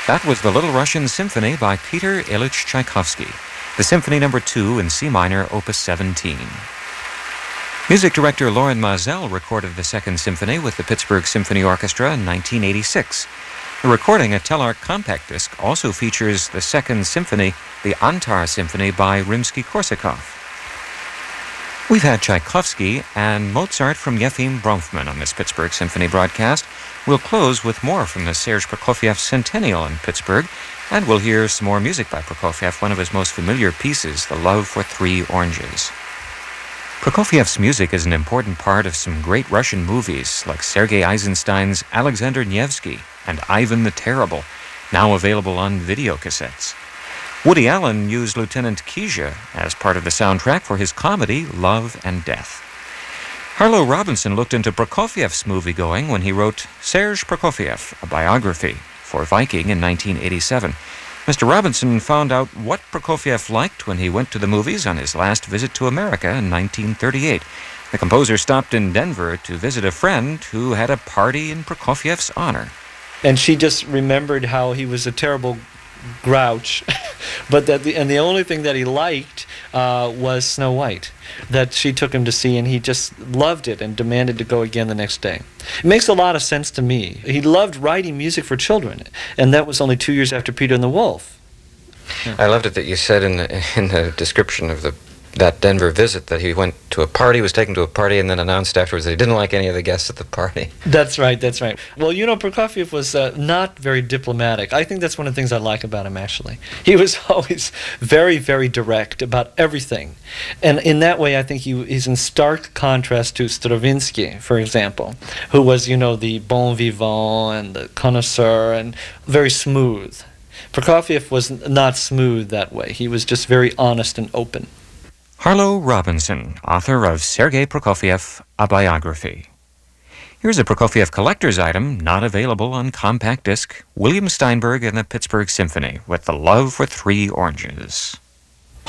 That was the Little Russian Symphony by Peter Ilyich Tchaikovsky, the Symphony No. 2 in C minor, Opus 17. Music director Loren Maazel recorded the Second Symphony with the Pittsburgh Symphony Orchestra in 1986. The recording, a Telarc compact disc, also features the Second Symphony, the Antar Symphony by Rimsky-Korsakov. We've had Tchaikovsky and Mozart from Yefim Bronfman on this Pittsburgh Symphony broadcast. We'll close with more from the Serge Prokofiev Centennial in Pittsburgh, and we'll hear some more music by Prokofiev, one of his most familiar pieces, The Love for Three Oranges. Prokofiev's music is an important part of some great Russian movies like Sergei Eisenstein's Alexander Nevsky and Ivan the Terrible, now available on videocassettes. Woody Allen used Lieutenant Kizha as part of the soundtrack for his comedy Love and Death. Harlow Robinson looked into Prokofiev's moviegoing when he wrote Serge Prokofiev, a biography, for Viking in 1987. Mr. Robinson found out what Prokofiev liked when he went to the movies on his last visit to America in 1938. The composer stopped in Denver to visit a friend who had a party in Prokofiev's honor. And she just remembered how he was a terrible grouch, but the only thing that he liked was Snow White, that she took him to see, and he just loved it and demanded to go again the next day. It makes a lot of sense to me. He loved writing music for children, and that was only 2 years after Peter and the Wolf. I loved it that you said in the description of that Denver visit that he went to a party, was taken to a party, and then announced afterwards that he didn't like any of the guests at the party. That's right. Well, Prokofiev was not very diplomatic. I think that's one of the things I like about him, actually. He was always very, very direct about everything. And in that way, I think he's in stark contrast to Stravinsky, for example, who was, the bon vivant and the connoisseur and very smooth. Prokofiev was not smooth that way. He was just very honest and open. Harlow Robinson, author of Sergei Prokofiev, a biography. Here's a Prokofiev collector's item not available on compact disc, William Steinberg and the Pittsburgh Symphony with The Love for Three Oranges.